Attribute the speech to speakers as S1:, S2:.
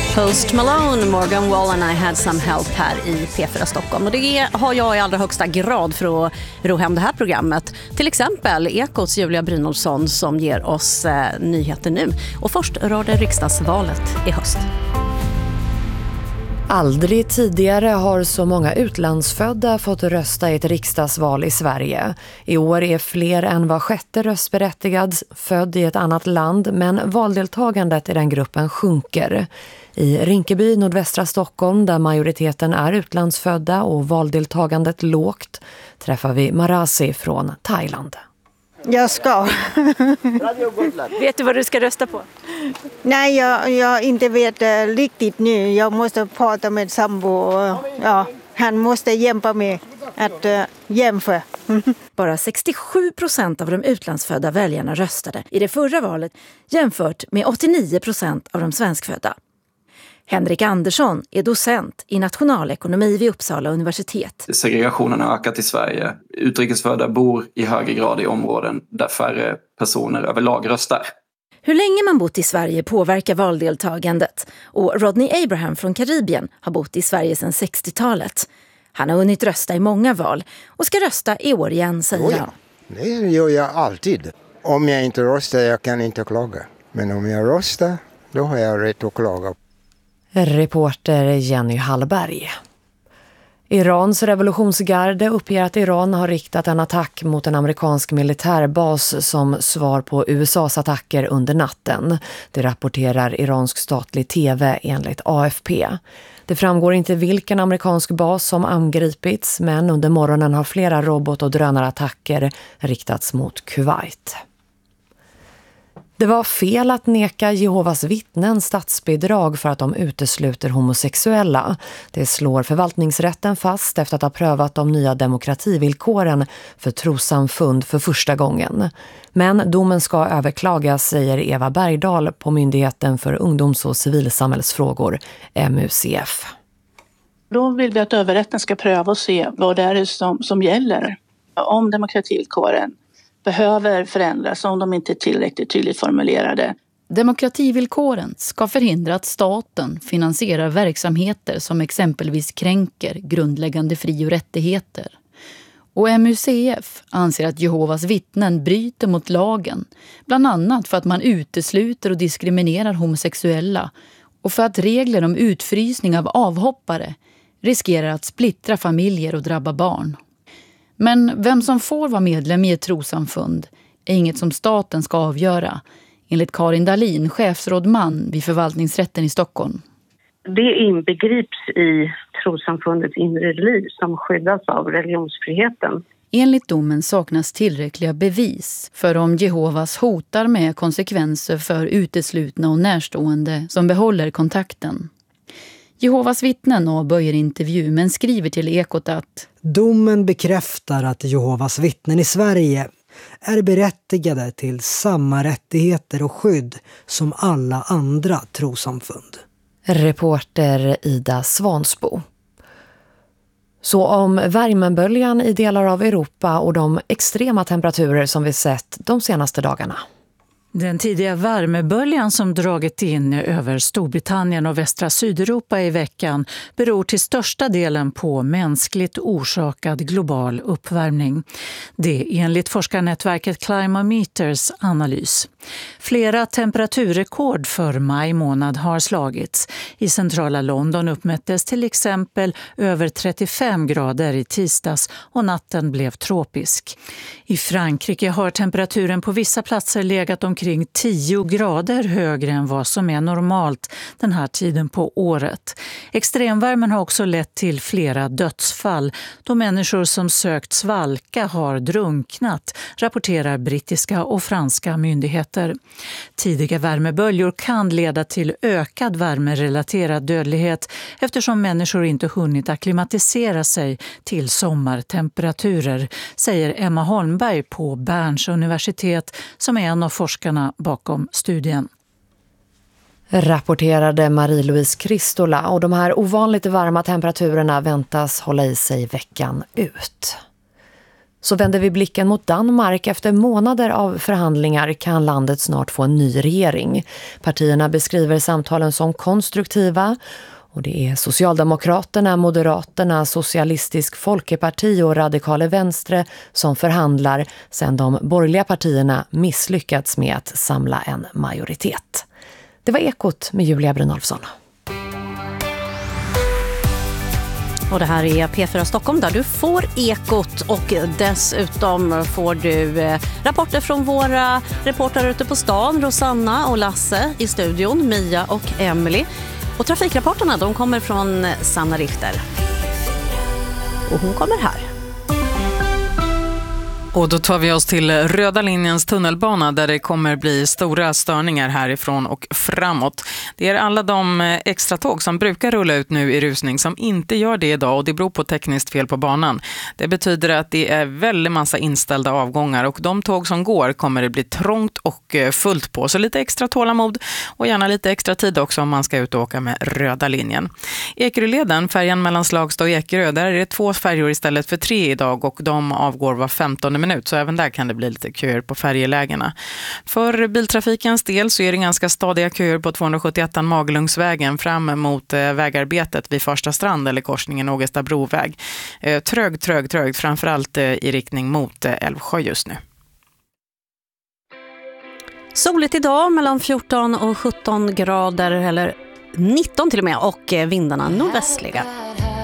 S1: Post Malone, Morgan Wallen, I had some help här i P4 Stockholm. Och det har jag i allra högsta grad för att ro hem det här programmet. Till exempel Ekots Julia Brynolfsson som ger oss nyheter nu. Och först rör det riksdagsvalet i höst.
S2: Aldrig tidigare har så många utlandsfödda fått rösta i ett riksdagsval i Sverige. I år är fler än var sjätte röstberättigad född i ett annat land, men valdeltagandet i den gruppen sjunker. I Rinkeby, nordvästra Stockholm, där majoriteten är utlandsfödda och valdeltagandet lågt, träffar vi Marasi från Thailand.
S3: Jag ska.
S1: Vet du vad du ska rösta på?
S3: Nej, jag inte vet riktigt nu. Jag måste prata med sambo. Ja, han måste hjälpa mig att jämföra.
S4: Bara 67% av de utlandsfödda väljarna röstade i det förra valet jämfört med 89% av de svenskfödda. Henrik Andersson är docent i nationalekonomi vid Uppsala universitet.
S5: Segregationen har ökat i Sverige. Utrikesfödda bor i högre grad i områden där färre personer överlag röstar.
S4: Hur länge man bott i Sverige påverkar valdeltagandet. Och Rodney Abraham från Karibien har bott i Sverige sedan 60-talet. Han har hunnit rösta i många val och ska rösta i år igen, säger han.
S6: Det gör jag alltid. Om jag inte röstar, jag kan inte klaga. Men om jag röstar, då har jag rätt att klaga.
S2: Reporter Jenny Hallberg. Irans revolutionsgarde uppger att Iran har riktat en attack mot en amerikansk militärbas som svar på USAs attacker under natten. Det rapporterar iransk statlig tv enligt AFP. Det framgår inte vilken amerikansk bas som angripits, men under morgonen har flera robot- och drönarattacker riktats mot Kuwait. Det var fel att neka Jehovas vittnen statsbidrag för att de utesluter homosexuella. Det slår förvaltningsrätten fast efter att ha prövat de nya demokrativillkoren för trossamfund för första gången. Men domen ska överklagas, säger Eva Bergdahl på Myndigheten för ungdoms- och civilsamhällsfrågor, MUCF.
S7: Då vill vi att överrätten ska pröva och se vad det är som gäller. Om demokrativillkoren behöver förändras om de inte är tillräckligt tydligt formulerade.
S8: Demokrativillkoren ska förhindra att staten finansierar verksamheter som exempelvis kränker grundläggande fri- och rättigheter. Och MUCF anser att Jehovas vittnen bryter mot lagen, bland annat för att man utesluter och diskriminerar homosexuella och för att regler om utfrysning av avhoppare riskerar att splittra familjer och drabba barn. Men vem som får vara medlem i ett trossamfund är inget som staten ska avgöra, enligt Karin Dahlin, chefsrådman vid förvaltningsrätten i Stockholm.
S9: Det inbegrips i trossamfundets inre liv som skyddas av religionsfriheten.
S8: Enligt domen saknas tillräckliga bevis för om Jehovas hotar med konsekvenser för uteslutna och närstående som behåller kontakten. Jehovas vittnen avböjer intervju men skriver till Ekot att
S10: domen bekräftar att Jehovas vittnen i Sverige är berättigade till samma rättigheter och skydd som alla andra trossamfund.
S2: Reporter Ida Svansbo. Så om värmeböljan i delar av Europa och de extrema temperaturer som vi sett de senaste dagarna.
S11: Den tidiga värmeböljan som dragit in över Storbritannien och västra Sydeuropa i veckan beror till största delen på mänskligt orsakad global uppvärmning. Det enligt forskarnätverket Climometers analys. Flera temperaturrekord för maj månad har slagits. I centrala London uppmättes till exempel över 35 grader i tisdags och natten blev tropisk. I Frankrike har temperaturen på vissa platser legat omkring 10 grader högre än vad som är normalt den här tiden på året. Extremvärmen har också lett till flera dödsfall då människor som sökt svalka har drunknat, rapporterar brittiska och franska myndigheter. Tidiga värmeböljor kan leda till ökad värmerelaterad dödlighet eftersom människor inte hunnit akklimatisera sig till sommartemperaturer, säger Emma Holmberg på Berns universitet som är en av forskarna bakom studien.
S2: Rapporterade Marie-Louise Kristola, och de här ovanligt varma temperaturerna väntas hålla i sig veckan ut. Så vänder vi blicken mot Danmark. Efter månader av förhandlingar kan landet snart få en ny regering. Partierna beskriver samtalen som konstruktiva. Och det är Socialdemokraterna, Moderaterna, Socialistisk Folkeparti och Radikale Venstre som förhandlar sedan de borgerliga partierna misslyckats med att samla en majoritet. Det var Ekot med Julia Brynolfsson.
S1: Och det här är P4 Stockholm där du får Ekot och dessutom får du rapporter från våra reportrar ute på stan, Rosanna och Lasse i studion, Mia och Emily. Och trafikrapporterna de kommer från Sanna Richter. Och hon kommer här.
S12: Och då tar vi oss till Röda linjens tunnelbana där det kommer bli stora störningar härifrån och framåt. Det är alla de extra tåg som brukar rulla ut nu i rusning som inte gör det idag och det beror på tekniskt fel på banan. Det betyder att det är väldigt massa inställda avgångar och de tåg som går kommer det bli trångt och fullt på. Så lite extra tålamod och gärna lite extra tid också om man ska ut och åka med Röda linjen. Ekeröleden, färjan mellan Slagsta och Ekerö, där är det 2 färjor istället för 3 idag och de avgår var 15 minut, så även där kan det bli lite köer på färjelägena. För biltrafikens del så är det ganska stadiga köer på 271 Magelungsvägen fram mot vägarbetet vid Första strand eller korsningen Ågesta broväg. Trögt, framförallt i riktning mot Älvsjö just nu.
S1: Soligt idag mellan 14 och 17 grader eller 19 till och med och vindarna nordvästliga.